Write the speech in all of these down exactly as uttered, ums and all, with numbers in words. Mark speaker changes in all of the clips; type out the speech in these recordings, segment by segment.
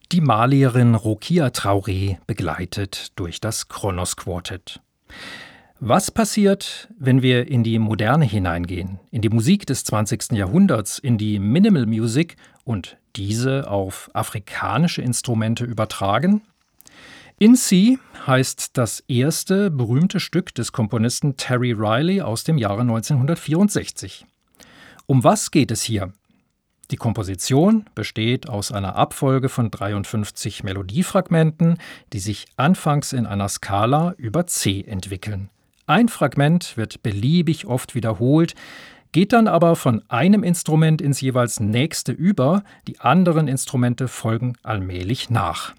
Speaker 1: Die Malierin Rokia Traoré begleitet durch das Kronos Quartet. Was passiert, wenn wir in die Moderne hineingehen, in die Musik des zwanzigsten Jahrhunderts, in die Minimal Music und diese auf afrikanische Instrumente übertragen? In C heißt das erste berühmte Stück des Komponisten Terry Riley aus dem Jahre neunzehnhundertvierundsechzig. Um was geht es hier? Die Komposition besteht aus einer Abfolge von dreiundfünfzig Melodiefragmenten, die sich anfangs in einer Skala über C entwickeln. Ein Fragment wird beliebig oft wiederholt, geht dann aber von einem Instrument ins jeweils nächste über, die anderen Instrumente folgen allmählich nach.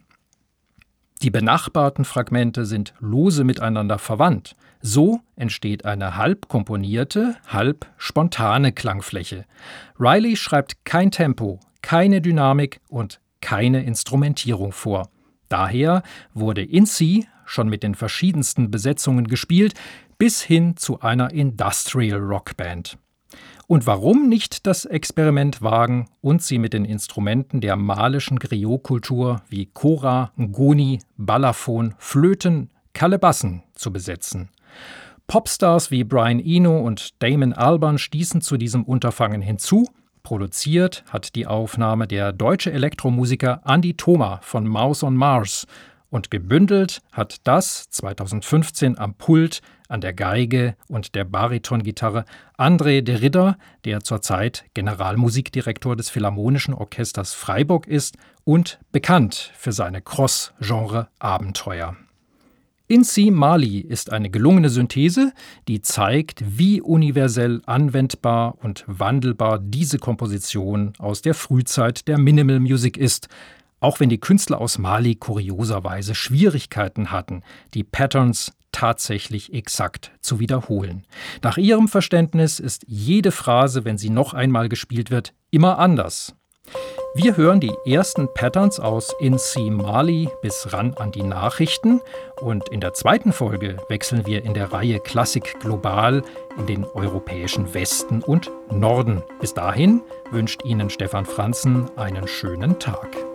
Speaker 1: Die benachbarten Fragmente sind lose miteinander verwandt. So entsteht eine halb komponierte, halb spontane Klangfläche. Riley schreibt kein Tempo, keine Dynamik und keine Instrumentierung vor. Daher wurde In C schon mit den verschiedensten Besetzungen gespielt, bis hin zu einer Industrial-Rock-Band. Und warum nicht das Experiment wagen und sie mit den Instrumenten der malischen Griot-Kultur wie Kora, Ngoni, Balafon, Flöten, Kalebassen zu besetzen? Popstars wie Brian Eno und Damon Albarn stießen zu diesem Unterfangen hinzu. Produziert hat die Aufnahme der deutsche Elektromusiker Andi Thoma von Mouse on Mars. Und gebündelt hat das zweitausendfünfzehn am Pult, an der Geige und der Baritongitarre André de Ridder, der zurzeit Generalmusikdirektor des Philharmonischen Orchesters Freiburg ist und bekannt für seine Cross-Genre-Abenteuer. In C Mali ist eine gelungene Synthese, die zeigt, wie universell anwendbar und wandelbar diese Komposition aus der Frühzeit der Minimal Music ist, auch wenn die Künstler aus Mali kurioserweise Schwierigkeiten hatten, die Patterns tatsächlich exakt zu wiederholen. Nach ihrem Verständnis ist jede Phrase, wenn sie noch einmal gespielt wird, immer anders. Wir hören die ersten Patterns aus In C Mali bis ran an die Nachrichten und in der zweiten Folge wechseln wir in der Reihe Klassik Global in den europäischen Westen und Norden. Bis dahin wünscht Ihnen Stefan Franzen einen schönen Tag.